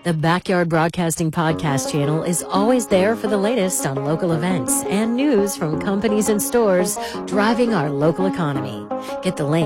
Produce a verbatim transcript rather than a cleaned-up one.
The Backyard Broadcasting Podcast channel is always there for the latest on local events and news from companies and stores driving our local economy. Get the link